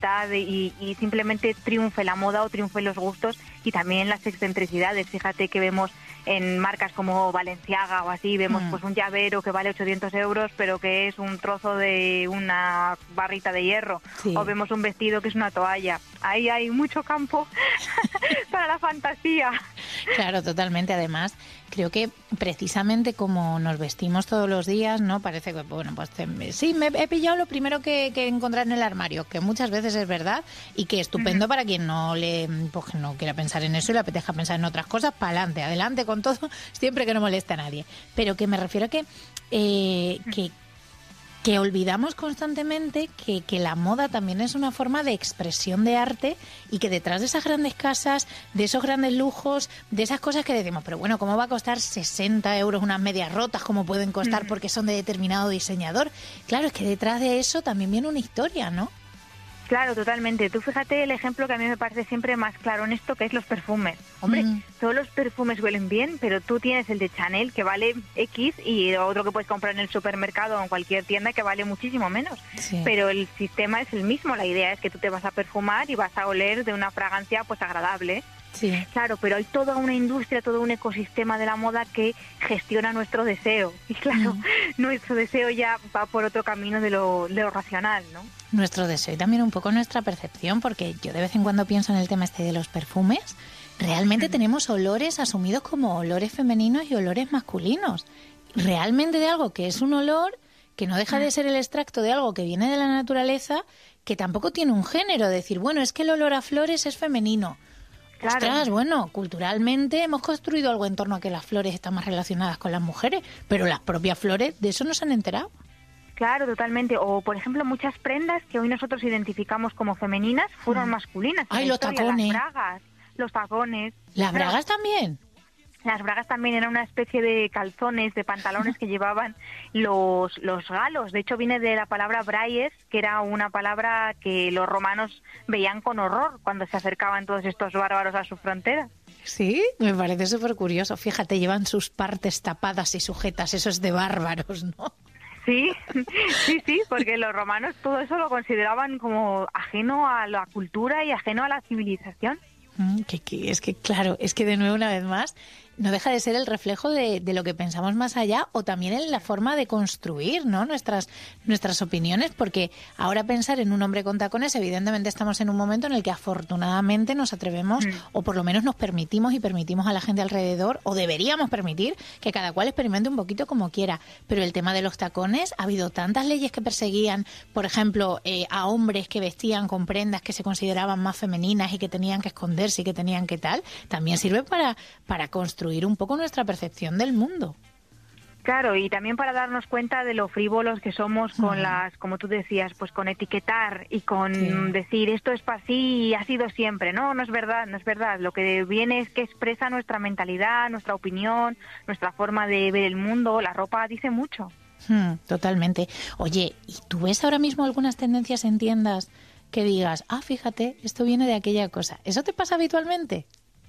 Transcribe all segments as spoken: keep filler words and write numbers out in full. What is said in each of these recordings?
libertad y, y simplemente triunfe la moda o triunfen los gustos y también las excentricidades. Fíjate que vemos en marcas como Balenciaga o así, vemos mm. pues un llavero que vale ochocientos euros, pero que es un trozo de una barrita de hierro. Sí. O vemos un vestido que es una toalla. Ahí hay mucho campo para la fantasía. Claro, totalmente. Además, creo que precisamente como nos vestimos todos los días, ¿no? Parece que, bueno, pues sí, me he pillado lo primero que, que encontrar en el armario, que muchas veces es verdad y que estupendo uh-huh. para quien no le, pues, no quiera pensar en eso y le apetezca pensar en otras cosas, para adelante, adelante con todo, siempre que no moleste a nadie. Pero que me refiero a que, eh, que que olvidamos constantemente que, que la moda también es una forma de expresión de arte y que detrás de esas grandes casas, de esos grandes lujos, de esas cosas que decimos, pero bueno, ¿cómo va a costar sesenta euros unas medias rotas como pueden costar porque son de determinado diseñador? Claro, es que detrás de eso también viene una historia, ¿no? Claro, totalmente. Tú fíjate el ejemplo que a mí me parece siempre más claro en esto, que es los perfumes. Hombre, mm. todos los perfumes huelen bien, pero tú tienes el de Chanel que vale X y otro que puedes comprar en el supermercado o en cualquier tienda que vale muchísimo menos. Sí. Pero el sistema es el mismo. La idea es que tú te vas a perfumar y vas a oler de una fragancia pues agradable. Sí. Claro, pero hay toda una industria, todo un ecosistema de la moda que gestiona nuestro deseo. Y claro, mm. nuestro deseo ya va por otro camino de lo, de lo racional, ¿no? Nuestro deseo y también un poco nuestra percepción, porque yo de vez en cuando pienso en el tema este de los perfumes. Realmente mm. tenemos olores asumidos como olores femeninos y olores masculinos. Realmente de algo que es un olor que no deja de ser el extracto de algo que viene de la naturaleza, que tampoco tiene un género. Decir, bueno, es que el olor a flores es femenino. Claro. Ostras, bueno, culturalmente hemos construido algo en torno a que las flores están más relacionadas con las mujeres, pero las propias flores de eso no se han enterado. Claro, totalmente. O, por ejemplo, muchas prendas que hoy nosotros identificamos como femeninas fueron mm. masculinas. ¡Ay, los historia, tacones! Las bragas, los tacones. ¿Las bragas claro. también? Las bragas también eran una especie de calzones, de pantalones que llevaban los, los galos. De hecho, viene de la palabra braes, que era una palabra que los romanos veían con horror cuando se acercaban todos estos bárbaros a su frontera. Sí, me parece súper curioso. Fíjate, llevan sus partes tapadas y sujetas. Eso es de bárbaros, ¿no? Sí, sí, sí, porque los romanos todo eso lo consideraban como ajeno a la cultura y ajeno a la civilización. Mm, que, que, es que, claro, es que de nuevo, una vez más, no deja de ser el reflejo de, de lo que pensamos más allá o también en la forma de construir, ¿no? nuestras, nuestras opiniones, porque ahora pensar en un hombre con tacones, evidentemente estamos en un momento en el que afortunadamente nos atrevemos mm. o por lo menos nos permitimos y permitimos a la gente alrededor, o deberíamos permitir que cada cual experimente un poquito como quiera, pero el tema de los tacones, ha habido tantas leyes que perseguían, por ejemplo, eh, a hombres que vestían con prendas que se consideraban más femeninas y que tenían que esconderse y que tenían que tal, también sirve para, para construir un poco nuestra percepción del mundo. Claro, y también para darnos cuenta de lo frívolos que somos con uh-huh. las, como tú decías, pues con etiquetar y con sí. decir esto es para sí y ha sido siempre. No, no es verdad, no es verdad. Lo que viene es que expresa nuestra mentalidad, nuestra opinión, nuestra forma de ver el mundo. La ropa dice mucho. Hmm, totalmente. Oye, ¿y tú ves ahora mismo algunas tendencias en tiendas que digas, ah, fíjate, esto viene de aquella cosa? ¿Eso te pasa habitualmente?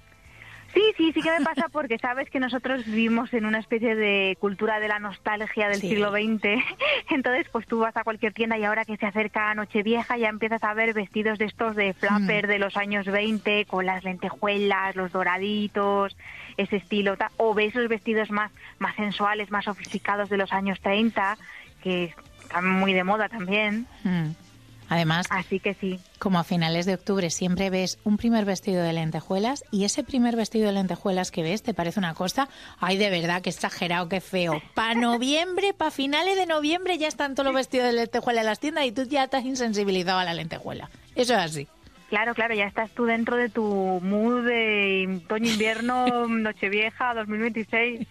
Sí, sí, sí que me pasa porque sabes que nosotros vivimos en una especie de cultura de la nostalgia del sí. siglo veinte. Entonces, pues tú vas a cualquier tienda y ahora que se acerca Nochevieja ya empiezas a ver vestidos de estos de flapper mm. de los años veinte con las lentejuelas, los doraditos, ese estilo. O ves los vestidos más, más sensuales, más sofisticados de los años treinta, que están muy de moda también. Mm. Además, así que sí. Como a finales de octubre siempre ves un primer vestido de lentejuelas y ese primer vestido de lentejuelas que ves te parece una cosa, ay, de verdad, qué exagerado, qué feo. Para noviembre, para finales de noviembre ya están todos los vestidos de lentejuela en las tiendas y tú ya estás insensibilizado a la lentejuela. Eso es así. Claro, claro, ya estás tú dentro de tu mood de otoño-invierno, Nochevieja, dos mil veintiséis.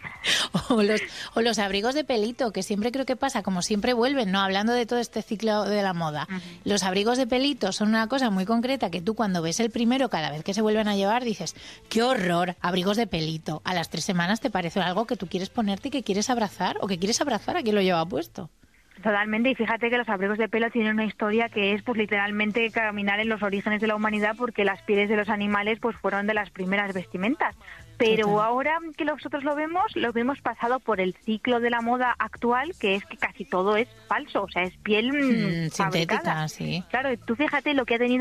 O los, o los abrigos de pelito, que siempre creo que pasa, como siempre vuelven, ¿no? Hablando de todo este ciclo de la moda. Uh-huh. Los abrigos de pelito son una cosa muy concreta que tú cuando ves el primero, cada vez que se vuelven a llevar, dices, ¡qué horror! Abrigos de pelito. A las tres semanas te parece algo que tú quieres ponerte y que quieres abrazar, o que quieres abrazar a quien lo lleva puesto. Totalmente, y fíjate que los abrigos de pelo tienen una historia que es pues literalmente caminar en los orígenes de la humanidad, porque las pieles de los animales pues fueron de las primeras vestimentas. Pero Total. Ahora que nosotros lo vemos, lo vemos pasado por el ciclo de la moda actual, que es que casi todo es falso, o sea, es piel mm, fabricada. Sintética, sí. Claro, tú fíjate lo que ha tenido